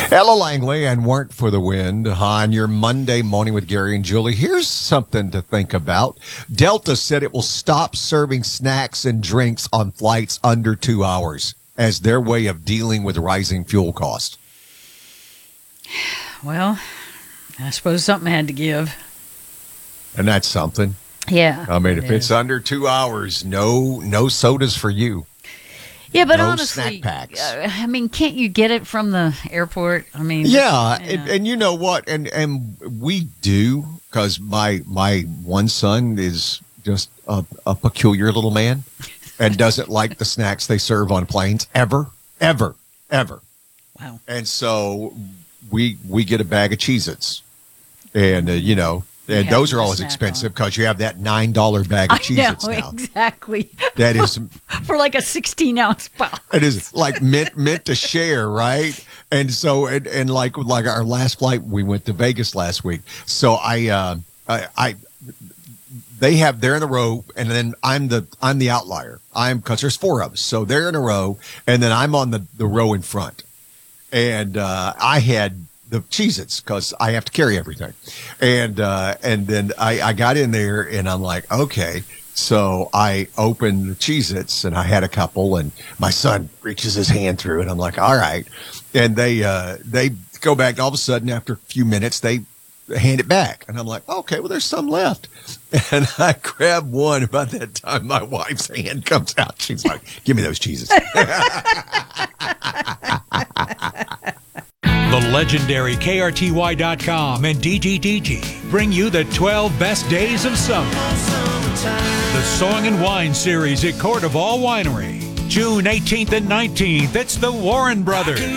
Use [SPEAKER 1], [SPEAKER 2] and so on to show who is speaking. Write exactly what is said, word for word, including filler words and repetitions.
[SPEAKER 1] Ella Langley and Weren't for the Wind on your Monday morning with Gary and Julie. Here's something to think about. Delta said it will stop serving snacks and drinks on flights under two hours as their way of dealing with rising fuel costs.
[SPEAKER 2] Well, I suppose something had to give.
[SPEAKER 1] And that's something.
[SPEAKER 2] Yeah.
[SPEAKER 1] I mean, if
[SPEAKER 2] it
[SPEAKER 1] it's
[SPEAKER 2] is.
[SPEAKER 1] under two hours, no no sodas for you.
[SPEAKER 2] Yeah, but
[SPEAKER 1] no
[SPEAKER 2] honestly,
[SPEAKER 1] snack packs.
[SPEAKER 2] uh, I mean, can't you get it from the airport? I mean,
[SPEAKER 1] Yeah,
[SPEAKER 2] yeah.
[SPEAKER 1] And, and you know what? And and we do, because my my one son is just a, a peculiar little man and doesn't like the snacks they serve on planes ever, ever, ever.
[SPEAKER 2] Wow.
[SPEAKER 1] And so we we get a bag of Cheez-Its. And, uh, you know, and
[SPEAKER 2] Yeah,
[SPEAKER 1] those are
[SPEAKER 2] to
[SPEAKER 1] always
[SPEAKER 2] snack
[SPEAKER 1] expensive
[SPEAKER 2] on.
[SPEAKER 1] because you have that nine dollar bag of
[SPEAKER 2] I
[SPEAKER 1] Cheez-Its
[SPEAKER 2] know,
[SPEAKER 1] now.
[SPEAKER 2] exactly.
[SPEAKER 1] That is...
[SPEAKER 2] For like a sixteen ounce box.
[SPEAKER 1] It is like meant meant to share, right? And so, and, and like like our last flight, we went to Vegas last week. So I, uh, I, I, they have they're in a row, and then I'm the I'm the outlier. I'm because there's four of us, so they're in a row, and then I'm on the the row in front, and uh, I had the Cheez-Its because I have to carry everything, and uh, and then I, I got in there, and I'm like, okay. So I opened the Cheez-Its and I had a couple, and my son reaches his hand through and I'm like, all right. And they, uh, they go back. All of a sudden, after a few minutes, they hand it back. And I'm like, okay, well, there's some left. And I grab one. About that time, my wife's hand comes out. She's like, give me those Cheez-Its.
[SPEAKER 3] The legendary K R T Y dot com and D G D G bring you the twelve best days of summer. The Song and Wine Series at Court of All Winery. June eighteenth and nineteenth, it's the Warren Brothers.